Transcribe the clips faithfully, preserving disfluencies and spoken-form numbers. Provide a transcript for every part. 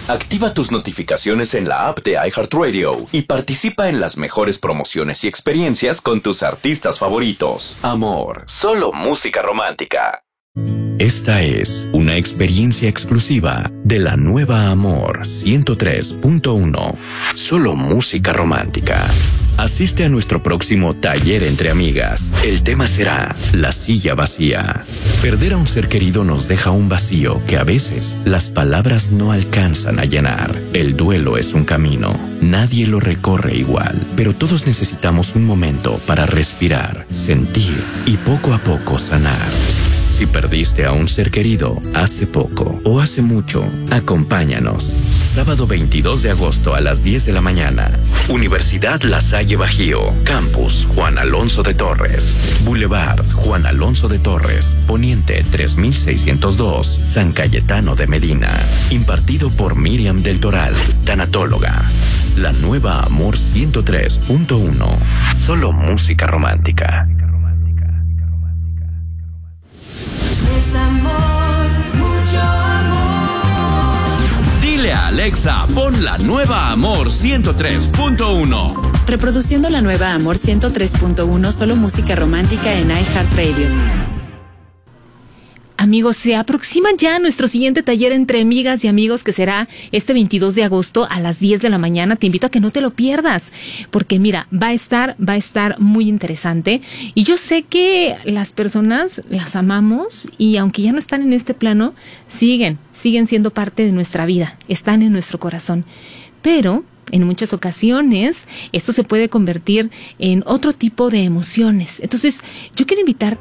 Activa tus notificaciones en la app de iHeartRadio y participa en las mejores promociones y experiencias con tus artistas favoritos. Amor, solo música romántica. Esta es una experiencia exclusiva de la nueva Amor ciento tres punto uno. Solo música romántica. Asiste a nuestro próximo taller entre amigas. El tema será la silla vacía. Perder a un ser querido nos deja un vacío que a veces las palabras no alcanzan a llenar. El duelo es un camino. Nadie lo recorre igual, pero todos necesitamos un momento para respirar, sentir y poco a poco sanar. Si perdiste a un ser querido hace poco o hace mucho, acompáñanos. Sábado veintidós de agosto a las diez de la mañana. Universidad La Salle Bajío. Campus Juan Alonso de Torres. Boulevard Juan Alonso de Torres. Poniente tres mil seiscientos dos. San Cayetano de Medina. Impartido por Miriam del Toral, tanatóloga. La nueva Amor ciento tres punto uno. Solo música romántica. Es amor, mucho amor. Dile a Alexa, pon la nueva Amor ciento tres punto uno. Reproduciendo la nueva Amor ciento tres punto uno, solo música romántica en iHeartRadio. Amigos, se aproxima ya nuestro siguiente taller entre amigas y amigos, que será este veintidós de agosto a las diez de la mañana. Te invito a que no te lo pierdas, porque mira, va a estar, va a estar muy interesante. Y yo sé que las personas las amamos y aunque ya no están en este plano, siguen, siguen siendo parte de nuestra vida, están en nuestro corazón. Pero en muchas ocasiones esto se puede convertir en otro tipo de emociones. Entonces, yo quiero invitar.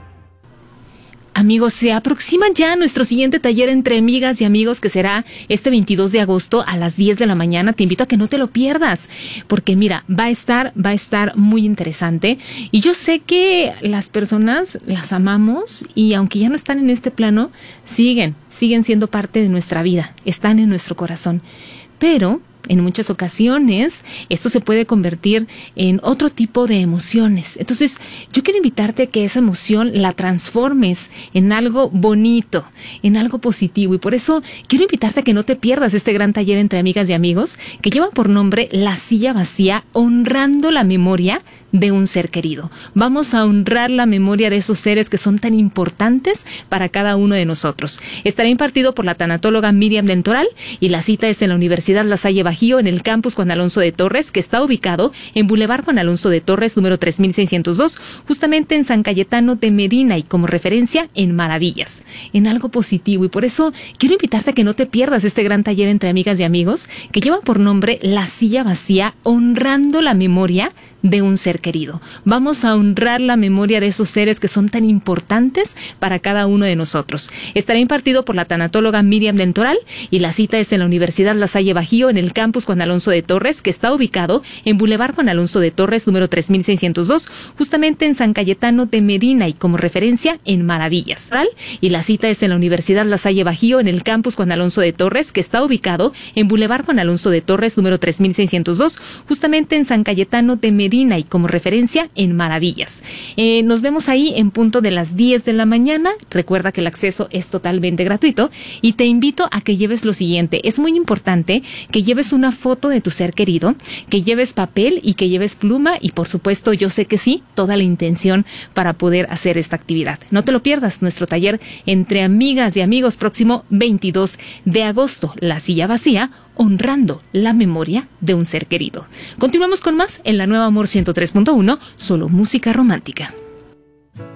Amigos, se aproxima ya nuestro siguiente taller entre amigas y amigos, que será este veintidós de agosto a las diez de la mañana. Te invito a que no te lo pierdas, porque mira, va a estar, va a estar muy interesante. Y yo sé que las personas las amamos y aunque ya no están en este plano, siguen, siguen siendo parte de nuestra vida, están en nuestro corazón. Pero en muchas ocasiones esto se puede convertir en otro tipo de emociones. Entonces, yo quiero invitarte a que esa emoción la transformes en algo bonito, en algo positivo. Y por eso quiero invitarte a que no te pierdas este gran taller entre amigas y amigos que lleva por nombre La Silla Vacía, honrando la memoria de un ser querido. Vamos a honrar la memoria de esos seres que son tan importantes para cada uno de nosotros. Estará impartido por la tanatóloga Miriam del Toral y la cita es en la Universidad La Salle Bajío, en el campus Juan Alonso de Torres, que está ubicado en Boulevard Juan Alonso de Torres, número tres mil seiscientos dos, justamente en San Cayetano de Medina, y como referencia en Maravillas, en algo positivo. Y por eso quiero invitarte a que no te pierdas este gran taller entre amigas y amigos que lleva por nombre La Silla Vacía, honrando la memoria de un ser querido. Vamos a honrar la memoria de esos seres que son tan importantes para cada uno de nosotros. Estará impartido por la tanatóloga Miriam del Toral y la cita es en la Universidad La Salle Bajío, en el campus Juan Alonso de Torres, que está ubicado en Boulevard Juan Alonso de Torres, número tres mil seiscientos dos, justamente en San Cayetano de Medina, y como referencia en Maravillas. Y la cita es en la Universidad La Salle Bajío, en el campus Juan Alonso de Torres, que está ubicado en Boulevard Juan Alonso de Torres, número tres mil seiscientos dos, justamente en San Cayetano de Medina, y como referencia en Maravillas. Eh, nos vemos ahí en punto de las diez de la mañana. Recuerda que el acceso es totalmente gratuito y te invito a que lleves lo siguiente. Es muy importante que lleves una foto de tu ser querido, que lleves papel y que lleves pluma y, por supuesto, yo sé que sí, toda la intención para poder hacer esta actividad. No te lo pierdas, nuestro taller entre amigas y amigos próximo veintidós de agosto, La Silla Vacía, honrando la memoria de un ser querido. Continuamos con más en la nueva Amor ciento tres punto uno, solo música romántica.